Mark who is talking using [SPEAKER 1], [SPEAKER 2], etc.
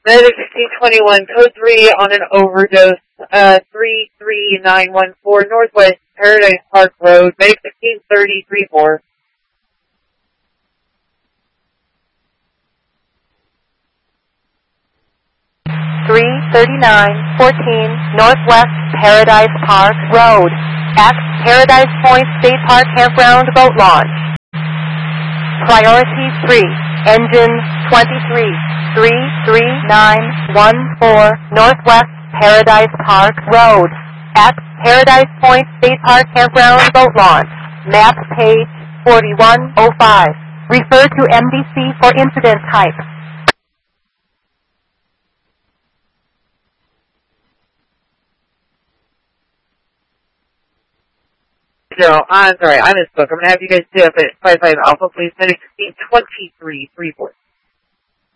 [SPEAKER 1] Medic 1621, code 3 on an overdose, 33914 Northwest Paradise Park Road, Medic 163034.
[SPEAKER 2] 33914 Northwest Paradise Park Road at Paradise Point State Park Campground boat launch. Priority 3, engine 23, 33914 Northwest Paradise Park Road at Paradise Point State Park Campground boat launch. Map page 4105. Refer to MDC for incident type.
[SPEAKER 1] No, I'm sorry, I misspoke. I'm going to have you guys do it at 55 Alpha, please. Medic 162334.